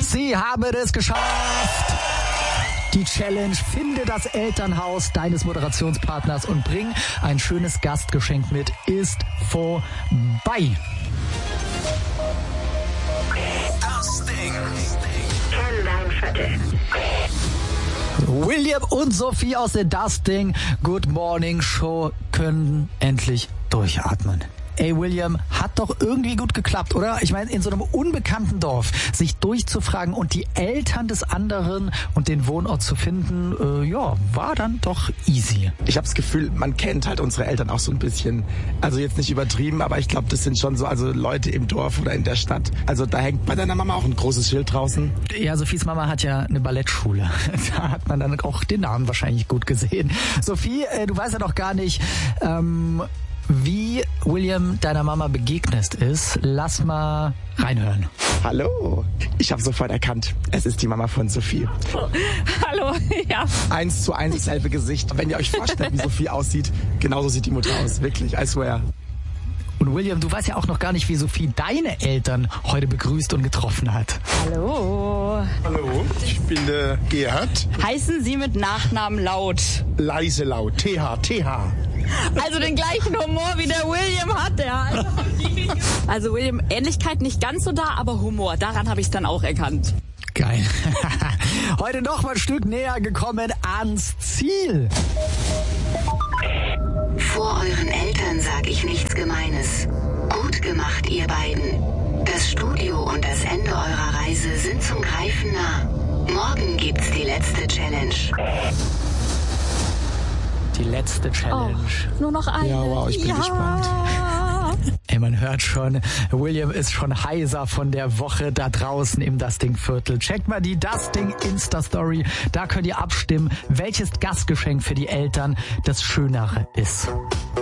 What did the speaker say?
Sie haben es geschafft! Die Challenge: Finde das Elternhaus deines Moderationspartners und bring ein schönes Gastgeschenk mit, ist vorbei. Das Ding. Kenn dein Viertel. William und Sophie aus der Das Ding Good Morning Show können endlich durchatmen. Ey, William, hat doch irgendwie gut geklappt, oder? Ich meine, in so einem unbekannten Dorf sich durchzufragen und die Eltern des anderen und den Wohnort zu finden, war dann doch easy. Ich habe das Gefühl, man kennt halt unsere Eltern auch so ein bisschen. Also jetzt nicht übertrieben, aber ich glaube, das sind schon so Leute im Dorf oder in der Stadt. Also da hängt bei deiner Mama auch ein großes Schild draußen. Ja, Sophies Mama hat ja eine Ballettschule. Da hat man dann auch den Namen wahrscheinlich gut gesehen. Sophie, du weißt ja doch gar nicht, wie William deiner Mama begegnet ist. Lass mal reinhören. Hallo, ich habe sofort erkannt, es ist die Mama von Sophie. Hallo, ja. 1:1 dasselbe Gesicht. Wenn ihr euch vorstellt, wie Sophie aussieht, genauso sieht die Mutter aus. Wirklich, I swear. Und William, du weißt ja auch noch gar nicht, wie Sophie deine Eltern heute begrüßt und getroffen hat. Hallo. Hallo, ich bin der Gerhard. Heißen Sie mit Nachnamen Laut? Leise laut, TH. Also den gleichen Humor wie der William hat der. Also William, Ähnlichkeit nicht ganz so da, aber Humor, daran habe ich es dann auch erkannt. Geil. Heute noch mal ein Stück näher gekommen ans Ziel. Vor euren Eltern sag ich nichts Gemeines. Gut gemacht, ihr beiden. Das Studio und das Ende eurer Reise sind zum Greifen nah. Morgen gibt's die letzte Challenge. Die letzte Challenge. Oh, nur noch eine. Ja, wow, ich bin gespannt. Ey, man hört schon, William ist schon heiser von der Woche da draußen im Das Ding Viertel. Checkt mal die Das Ding Insta-Story. Da könnt ihr abstimmen, welches Gastgeschenk für die Eltern das Schönere ist.